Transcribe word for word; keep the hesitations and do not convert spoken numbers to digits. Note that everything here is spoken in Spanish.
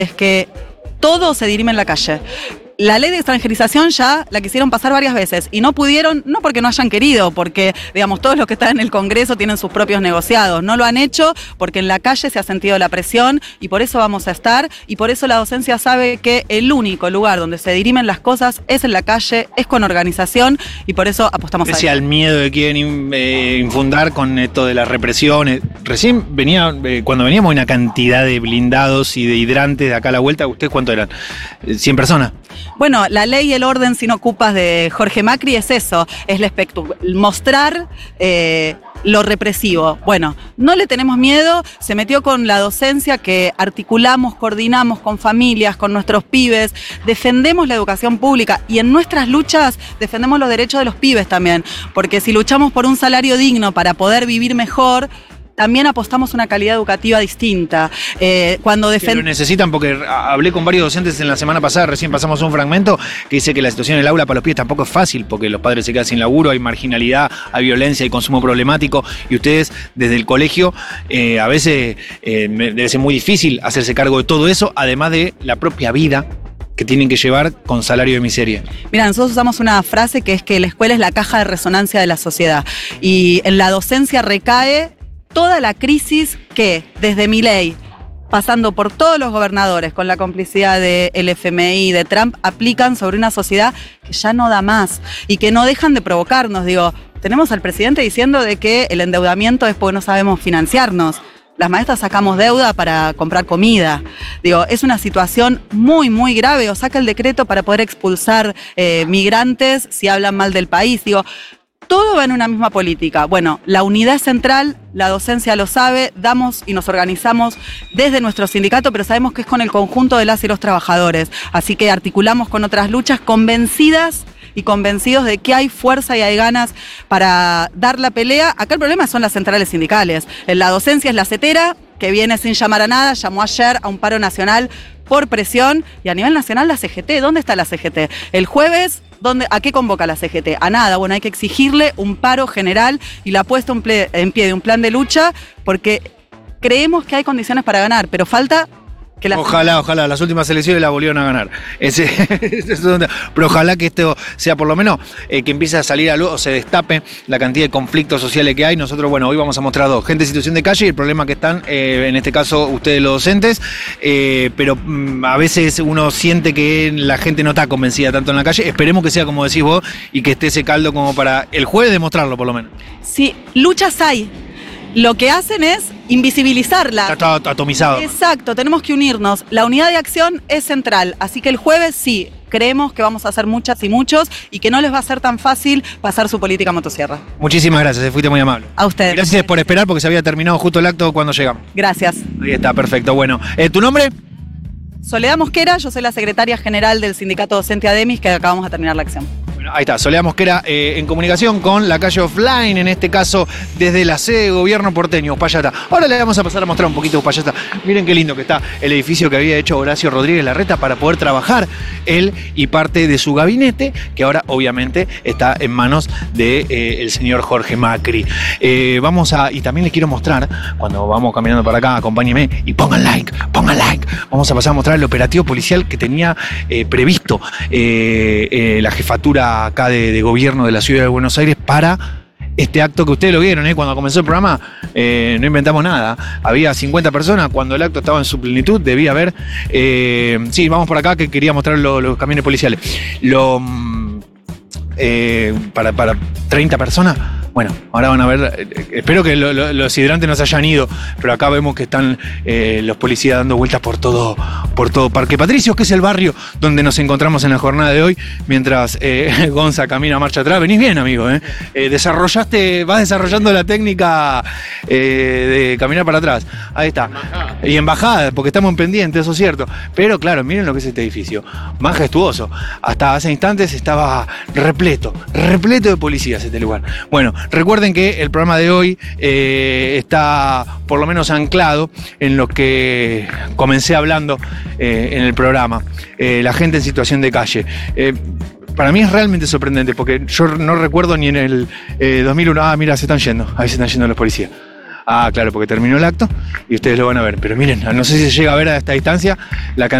es que todo se dirime en la calle. La ley de extranjerización ya la quisieron pasar varias veces y no pudieron, no porque no hayan querido, porque, digamos, todos los que están en el Congreso tienen sus propios negociados. No lo han hecho porque en la calle se ha sentido la presión y por eso vamos a estar y por eso la docencia sabe que el único lugar donde se dirimen las cosas es en la calle, es con organización y por eso apostamos a Pese al miedo que quieren eh, infundar con esto de las represiones. Recién venía, eh, cuando veníamos una cantidad de blindados y de hidrantes de acá a la vuelta, ¿ustedes cuánto eran? ¿cien personas? Bueno, la ley y el orden sin ocupas de Jorge Macri es eso, es el espectro, mostrar eh, lo represivo. Bueno, no le tenemos miedo, se metió con la docencia que articulamos, coordinamos con familias, con nuestros pibes, defendemos la educación pública y en nuestras luchas defendemos los derechos de los pibes también, porque si luchamos por un salario digno para poder vivir mejor, también apostamos una calidad educativa distinta. Eh, cuando defend... Lo necesitan porque hablé con varios docentes en la semana pasada, recién pasamos un fragmento que dice que la situación en el aula para los pibes tampoco es fácil porque los padres se quedan sin laburo, hay marginalidad, hay violencia, hay consumo problemático y ustedes desde el colegio eh, a veces eh, debe ser muy difícil hacerse cargo de todo eso, además de la propia vida que tienen que llevar con salario de miseria. Mira, nosotros usamos una frase que es que la escuela es la caja de resonancia de la sociedad y en la docencia recae toda la crisis que, desde Milei, pasando por todos los gobernadores, con la complicidad del F M I, de Trump, aplican sobre una sociedad que ya no da más y que no dejan de provocarnos. Digo, tenemos al presidente diciendo de que el endeudamiento es porque no sabemos financiarnos. Las maestras sacamos deuda para comprar comida. Digo, es una situación muy, muy grave. O saca el decreto para poder expulsar eh, migrantes si hablan mal del país. Digo, todo va en una misma política. Bueno, la unidad central, la docencia lo sabe, damos y nos organizamos desde nuestro sindicato, pero sabemos que es con el conjunto de las y los trabajadores. Así que articulamos con otras luchas convencidas y convencidos de que hay fuerza y hay ganas para dar la pelea. Acá el problema son las centrales sindicales. La docencia es la cetera, que viene sin llamar a nada, llamó ayer a un paro nacional por presión, y a nivel nacional la C G T. ¿Dónde está la C G T? El jueves, ¿dónde, ¿a qué convoca la C G T? A nada. Bueno, hay que exigirle un paro general y la puesta en pie de un plan de lucha, porque creemos que hay condiciones para ganar, pero falta... Que la... Ojalá, ojalá, las últimas elecciones la volvieron a ganar. Ese, pero ojalá que esto sea por lo menos eh, que empiece a salir a luz o se destape la cantidad de conflictos sociales que hay. Nosotros, bueno, hoy vamos a mostrar dos, gente en situación de calle y el problema que están, eh, en este caso ustedes los docentes, eh, pero mm, a veces uno siente que la gente no está convencida tanto en la calle. Esperemos que sea como decís vos y que esté ese caldo como para el jueves demostrarlo por lo menos. Sí, luchas hay. Lo que hacen es invisibilizarla. Está todo atomizado. Exacto, tenemos que unirnos. La unidad de acción es central, así que el jueves sí, creemos que vamos a hacer muchas y muchos y que no les va a ser tan fácil pasar su política motosierra. Muchísimas gracias, fuiste muy amable. A ustedes. Gracias por esperar porque se había terminado justo el acto cuando llegamos. Gracias. Ahí está, perfecto. Bueno, eh, ¿tu nombre? Soledad Mosquera, yo soy la secretaria general del Sindicato Docente ADEMIS, que acabamos de terminar la acción. Bueno, ahí está, Soledad Mosquera eh, en comunicación con la calle Offline, en este caso desde la sede de gobierno porteño, Uspallata. Ahora le vamos a pasar a mostrar un poquito de Uspallata. Miren qué lindo que está el edificio que había hecho Horacio Rodríguez Larreta para poder trabajar él y parte de su gabinete, que ahora obviamente está en manos del de, eh, señor Jorge Macri. Eh, vamos a, y también les quiero mostrar, cuando vamos caminando para acá, acompáñenme y pongan like, pongan like. Vamos a pasar a mostrar el operativo policial que tenía eh, previsto eh, eh, la jefatura acá de, de gobierno de la ciudad de Buenos Aires para este acto que ustedes lo vieron, ¿eh? Cuando comenzó el programa eh, no inventamos nada, había cincuenta personas, cuando el acto estaba en su plenitud debía haber, eh, sí, vamos por acá que quería mostrar lo, los camiones policiales, lo, eh, para, para treinta personas. Bueno, ahora van a ver, eh, espero que lo, lo, los hidrantes no se hayan ido, pero acá vemos que están eh, los policías dando vueltas por todo, por todo Parque Patricios, que es el barrio donde nos encontramos en la jornada de hoy, mientras eh, Gonza camina marcha atrás. Venís bien, amigo, ¿eh? eh desarrollaste, vas desarrollando la técnica eh, de caminar para atrás. Ahí está. Y en bajada, porque estamos en pendiente, eso es cierto. Pero claro, miren lo que es este edificio, majestuoso. Hasta hace instantes estaba repleto, repleto de policías este lugar. Bueno, recuerden que el programa de hoy eh, está por lo menos anclado en lo que comencé hablando eh, en el programa, eh, la gente en situación de calle. Eh, para mí es realmente sorprendente porque yo no recuerdo ni en el eh, dos mil uno, ah, mira, se están yendo, ahí se están yendo los policías. Ah, claro, porque terminó el acto y ustedes lo van a ver. Pero miren, no sé si se llega a ver a esta distancia la cantidad